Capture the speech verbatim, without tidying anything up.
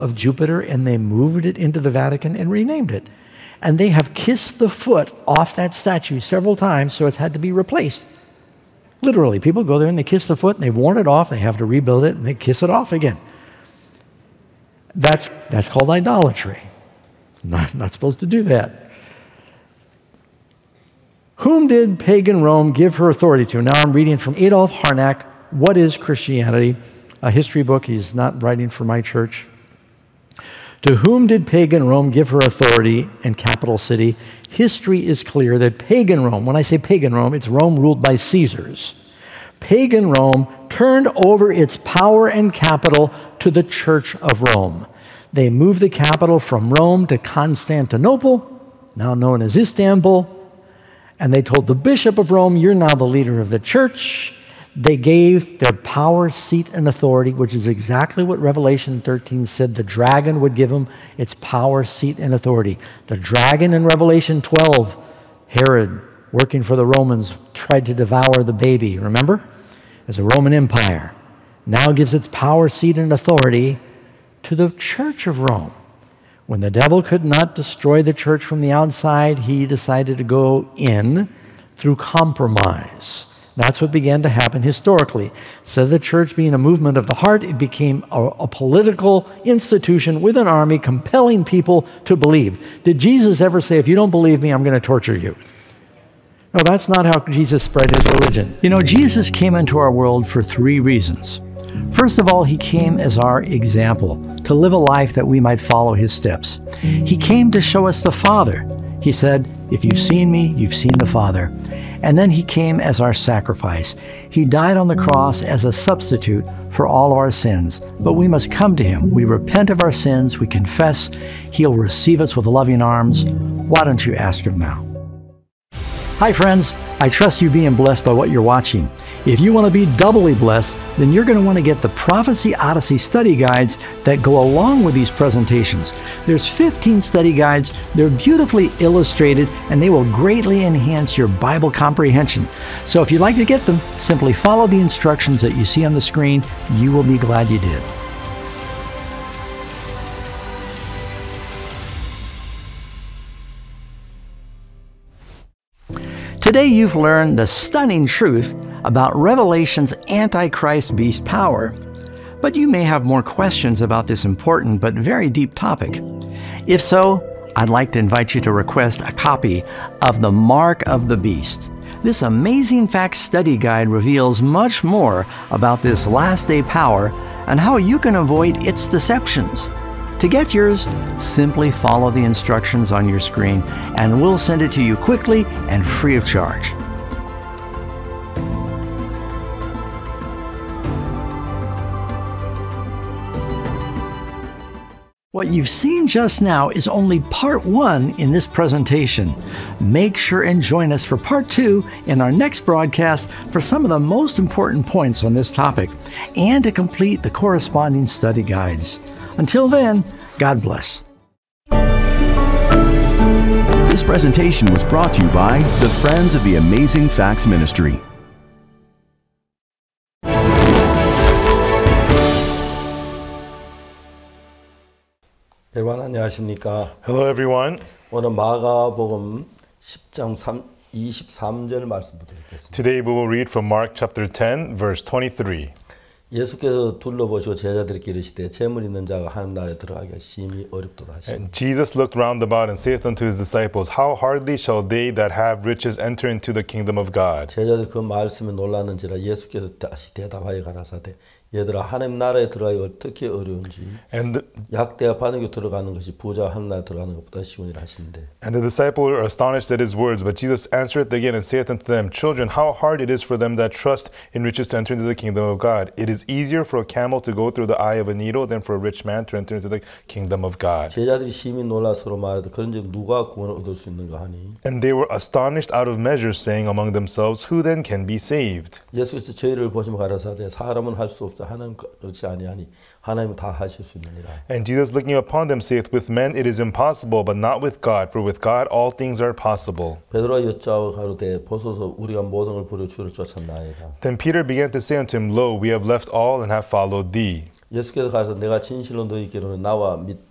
of Jupiter, and they moved it into the Vatican and renamed it. And they have kissed the foot off that statue several times, so it's had to be replaced. Literally, people go there and they kiss the foot, and they've worn it off, they have to rebuild it, and they kiss it off again. That's, that's called idolatry. Not, not supposed to do that. Whom did pagan Rome give her authority to? Now I'm reading from Adolf Harnack, What is Christianity? A history book. He's not writing for my church. To whom did pagan Rome give her authority and capital city? History is clear that pagan Rome, when I say pagan Rome, it's Rome ruled by Caesars. Pagan Rome turned over its power and capital to the Church of Rome. They moved the capital from Rome to Constantinople, now known as Istanbul, and they told the Bishop of Rome, you're now the leader of the church. They gave their power, seat, and authority, which is exactly what Revelation thirteen said the dragon would give them, its power, seat, and authority. The dragon in Revelation twelve, Herod, working for the Romans, tried to devour the baby, remember? As a Roman Empire. Now gives its power, seat, and authority to the Church of Rome. When the devil could not destroy the church from the outside, he decided to go in through compromise. That's what began to happen historically. Instead of the church being a movement of the heart, it became a, a political institution with an army compelling people to believe. Did Jesus ever say, if you don't believe me, I'm going to torture you? No, that's not how Jesus spread his religion. You know, Jesus came into our world for three reasons. First of all, he came as our example, to live a life that we might follow his steps. He came to show us the Father. He said, if you've seen me, you've seen the Father. And then he came as our sacrifice. He died on the cross as a substitute for all our sins. But we must come to him. We repent of our sins. We confess. He'll receive us with loving arms. Why don't you ask him now? Hi, friends. I trust you're being blessed by what you're watching. If you want to be doubly blessed, then you're going to want to get the Prophecy Odyssey study guides that go along with these presentations. There's fifteen study guides. They're beautifully illustrated, and they will greatly enhance your Bible comprehension. So if you'd like to get them, simply follow the instructions that you see on the screen. You will be glad you did. Today you've learned the stunning truth about Revelation's Antichrist beast power, but you may have more questions about this important but very deep topic. If so, I'd like to invite you to request a copy of The Mark of the Beast. This amazing fact study guide reveals much more about this last day power and how you can avoid its deceptions. To get yours, simply follow the instructions on your screen, and we'll send it to you quickly and free of charge. What you've seen just now is only part one in this presentation. Make sure and join us for part two in our next broadcast for some of the most important points on this topic and to complete the corresponding study guides. Until then, God bless. This presentation was brought to you by the Friends of the Amazing Facts Ministry. 여러분 안녕하십니까? Hello everyone. 오늘 마가복음 십 장 이십삼 절 말씀부터 읽겠습니다. Today we will read from Mark chapter ten verse twenty-three. 예수께서 둘러보시고 제자들에게 이르시되 재물 있는 자가 하나님 나라에 들어가기가 심히 어렵도다 하시니. And Jesus looked round about and saith unto his disciples, How hardly shall they that have riches enter into the kingdom of God? 제자들 그 말씀에 놀랐는지라 예수께서 다시 대답하여 가라사대 얘들아 하나님 나라에 들어가기 어떻게 어려운지 And the, 약대가 바늘교 들어가는 것이 부자 하나님 나라에 들어가는 것보다 쉬우니라 하신대. and the disciples were astonished at his words, but Jesus answereth again and saith unto them, Children, how hard it is for them that trust in riches to enter into the kingdom of God. It is easier for a camel to go through the eye of a needle than for a rich man to enter into the kingdom of God. 제자들이 심히 놀라 서로 말하되 그런즉 누가 구원을 얻을 수 있는가 하니. And they were astonished out of measure, saying among themselves, Who then can be saved? 예수께서 저희를 보시며 가라사대 사람은 할 수 없어 하나님 그렇지 아니하니 하나님은 다 하실 수 있느니라. And Jesus looking upon them saith, With men it is impossible, but not with God, for with God all things are possible. 베드로가 여짜오 가로되 보소서 우리가 모든 걸 버려 주를 쫓았나이다. Then Peter began to say unto him, Lo, we have left all and have followed thee. 예수께서 가서 내가 진실로 너희께로는 나와 및